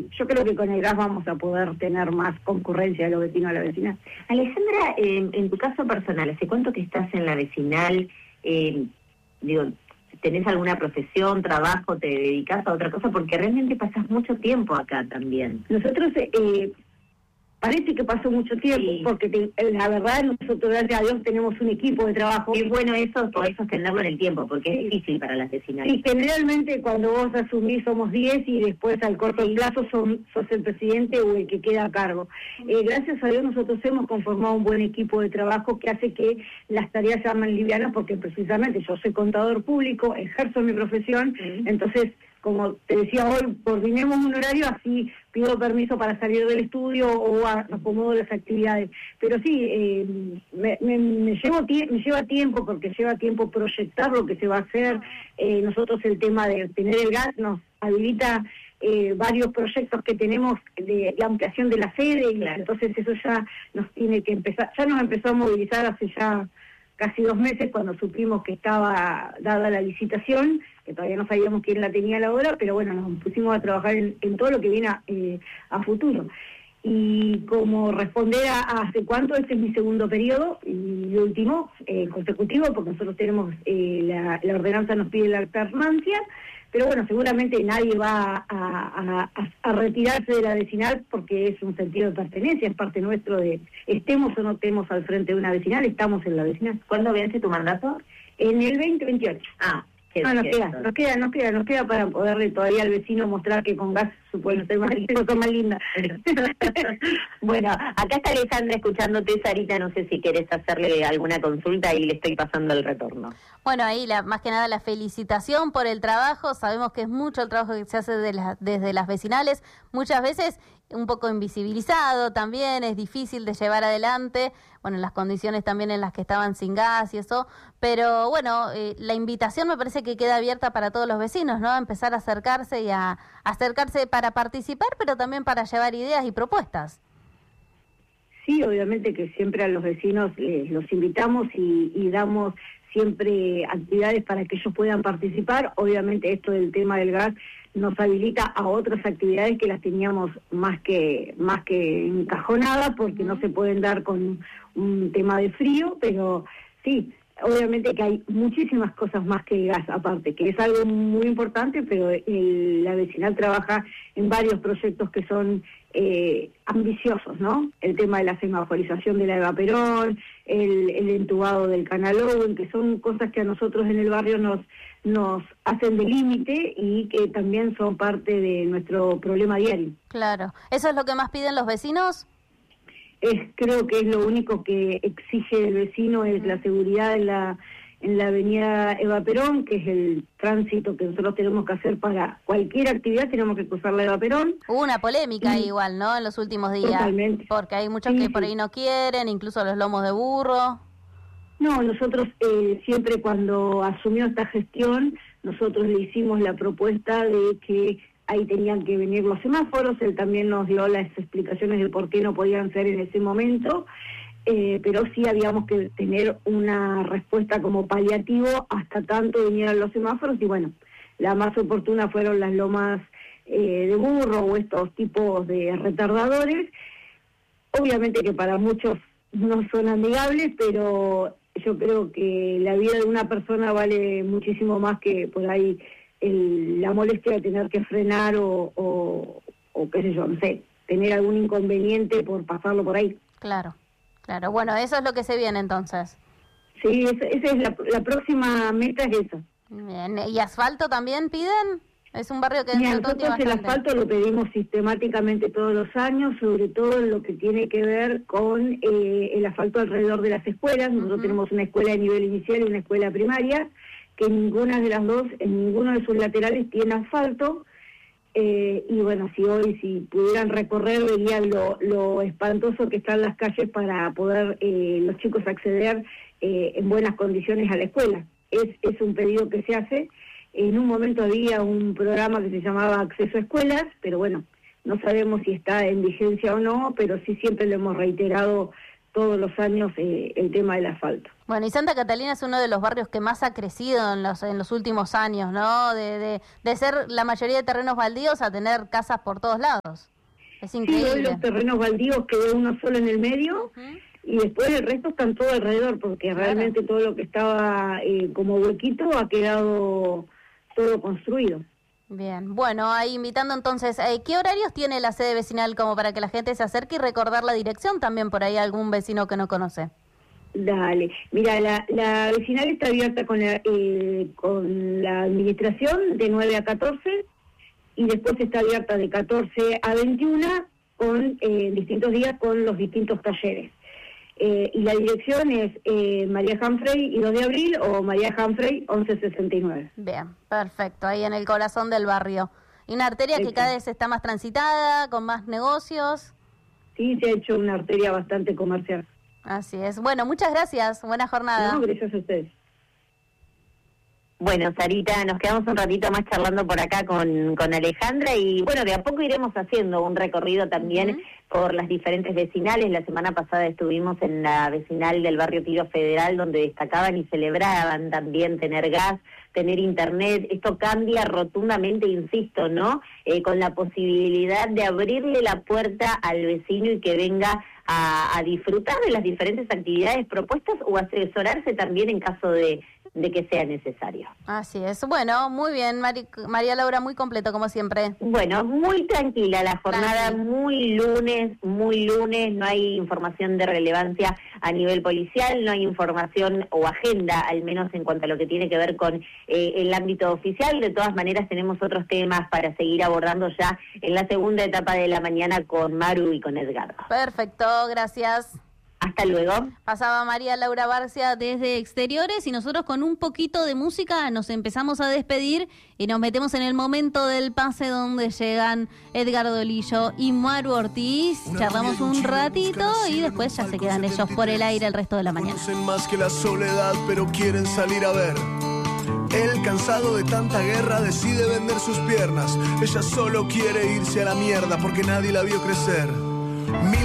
yo creo que con el gas vamos a poder tener más concurrencia de los vecinos a la vecinal. Alejandra, en tu caso personal, ¿hace cuánto que estás en la vecinal? ¿Tenés alguna profesión, trabajo, te dedicas a otra cosa? Porque realmente pasás mucho tiempo acá también. Nosotros, parece que pasó mucho tiempo, sí, porque la verdad nosotros, gracias a Dios, tenemos un equipo de trabajo. Es bueno eso, poder sostenerlo en el tiempo, porque es difícil para las vecinales. Y generalmente cuando vos asumís somos 10 y después al corto plazo sos el presidente o el que queda a cargo. Gracias a Dios nosotros hemos conformado un buen equipo de trabajo que hace que las tareas sean más livianas, porque precisamente yo soy contador público, ejerzo mi profesión, entonces, como te decía hoy, coordinemos un horario, así pido permiso para salir del estudio o acomodo las actividades. Pero sí, me lleva tiempo, porque lleva tiempo proyectar lo que se va a hacer. Nosotros el tema de tener el gas nos habilita varios proyectos que tenemos de ampliación de la sede, y entonces eso ya nos tiene que empezar, ya nos empezó a movilizar hace ya casi 2 meses cuando supimos que estaba dada la licitación, que todavía no sabíamos quién la tenía a la hora, pero bueno, nos pusimos a trabajar en todo lo que viene a futuro. Y como responder a hace cuánto, este es mi segundo periodo y último consecutivo, porque nosotros tenemos, la ordenanza nos pide la alternancia, pero bueno, seguramente nadie va a retirarse de la vecinal porque es un sentido de pertenencia, es parte nuestro de, estemos o no estemos al frente de una vecinal, estamos en la vecinal. ¿Cuándo vence tu mandato? En el 2028. Nos queda para poderle todavía al vecino mostrar que con gas supongo ser más linda. Bueno, acá está Alejandra escuchándote, Sarita, no sé si querés hacerle alguna consulta y le estoy pasando el retorno. Bueno, ahí más que nada la felicitación por el trabajo, sabemos que es mucho el trabajo que se hace desde las vecinales, muchas veces un poco invisibilizado también, es difícil de llevar adelante, bueno, las condiciones también en las que estaban sin gas y eso, pero bueno, la invitación me parece que queda abierta para todos los vecinos, ¿no? Empezar a acercarse y a acercarse para participar, pero también para llevar ideas y propuestas. Sí, obviamente que siempre a los vecinos los invitamos y damos siempre actividades para que ellos puedan participar. Obviamente esto del tema del gas nos habilita a otras actividades que las teníamos más que encajonadas, porque no se pueden dar con un tema de frío, pero sí, obviamente que hay muchísimas cosas más que el gas aparte, que es algo muy importante, pero la vecinal trabaja en varios proyectos que son ambiciosos, ¿no? El tema de la semaforización de la Eva Perón, el entubado del Canal Owen, que son cosas que a nosotros en el barrio nos hacen de límite y que también son parte de nuestro problema diario. Claro. ¿Eso es lo que más piden los vecinos? Creo que es lo único que exige el vecino, es la seguridad en la avenida Eva Perón, que es el tránsito que nosotros tenemos que hacer para cualquier actividad, tenemos que cruzar la Eva Perón. Hubo una polémica igual, ¿no?, en los últimos días. Totalmente. Porque hay muchos que por ahí no quieren, incluso los lomos de burro. No, nosotros siempre cuando asumió esta gestión, nosotros le hicimos la propuesta de que ahí tenían que venir los semáforos, él también nos dio las explicaciones de por qué no podían ser en ese momento, pero sí habíamos que tener una respuesta como paliativo hasta tanto vinieran los semáforos, y bueno, la más oportuna fueron las lomas de burro o estos tipos de retardadores. Obviamente que para muchos no son amigables, pero yo creo que la vida de una persona vale muchísimo más que por ahí la molestia de tener que frenar o qué sé yo, no sé, tener algún inconveniente por pasarlo por ahí. Claro. Bueno, eso es lo que se viene entonces. Sí, esa es la próxima meta, es eso. Bien, ¿y asfalto también piden? Es un barrio que... Nosotros el asfalto lo pedimos sistemáticamente todos los años, sobre todo en lo que tiene que ver con el asfalto alrededor de las escuelas. Nosotros tenemos una escuela de nivel inicial y una escuela primaria, que ninguna de las dos, en ninguno de sus laterales tiene asfalto, y bueno, si pudieran recorrer verían lo espantoso que están las calles para poder los chicos acceder en buenas condiciones a la escuela. Es un pedido que se hace. En un momento había un programa que se llamaba Acceso a Escuelas, pero bueno, no sabemos si está en vigencia o no, pero sí siempre lo hemos reiterado todos los años el tema del asfalto. Bueno, y Santa Catalina es uno de los barrios que más ha crecido en los últimos años, ¿no? De ser la mayoría de terrenos baldíos a tener casas por todos lados. Es increíble. Sí, hoy los terrenos baldíos quedó uno solo en el medio, y después el resto están todo alrededor, porque realmente todo lo que estaba como huequito ha quedado todo construido. Bien, bueno, ahí invitando entonces, ¿qué horarios tiene la sede vecinal como para que la gente se acerque y recordar la dirección también por ahí algún vecino que no conoce? Dale, mira, la vecinal está abierta con la administración de 9 a 14 y después está abierta de 14 a 21 con distintos días con los distintos talleres. Y la dirección es María Humphrey y 2 de abril o María Humphrey 1169. Bien, perfecto, ahí en el corazón del barrio. Y una arteria que cada vez está más transitada, con más negocios. Sí, se ha hecho una arteria bastante comercial. Así es. Bueno, muchas gracias, buena jornada. No, gracias a ustedes. Bueno, Sarita, nos quedamos un ratito más charlando por acá con Alejandra y bueno, de a poco iremos haciendo un recorrido también por las diferentes vecinales. La semana pasada estuvimos en la vecinal del barrio Tiro Federal, donde destacaban y celebraban también tener gas, tener internet. Esto cambia rotundamente, insisto, ¿no? Con la posibilidad de abrirle la puerta al vecino y que venga a disfrutar de las diferentes actividades propuestas o asesorarse también en caso de que sea necesario. Así es. Bueno, muy bien, María Laura, muy completo como siempre. Bueno, muy tranquila la jornada, muy lunes, no hay información de relevancia a nivel policial, no hay información o agenda, al menos en cuanto a lo que tiene que ver con el ámbito oficial. De todas maneras, tenemos otros temas para seguir abordando ya en la segunda etapa de la mañana con Maru y con Edgardo. Perfecto, gracias. Hasta luego. Pasaba María Laura Barcia desde Exteriores y nosotros con un poquito de música nos empezamos a despedir y nos metemos en el momento del pase donde llegan Edgardo Lillo y Maru Ortiz. Charlamos un ratito y después ya se quedan ellos por el aire el resto de la mañana. Conocen más que la soledad, pero quieren salir a ver. Él, cansado de tanta guerra, decide vender sus piernas. Ella solo quiere irse a la mierda porque nadie la vio crecer.